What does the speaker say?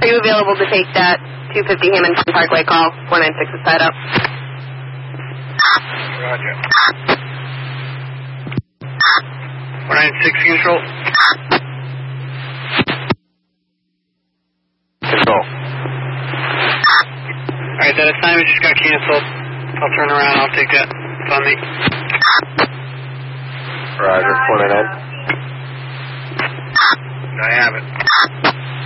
Are you available to take that 250 Hamilton Parkway call? 496 is tied up. Roger. 496 control. Control. Alright, that assignment just got canceled. I'll turn around, I'll take that. It's on me. Roger, 499. I have it.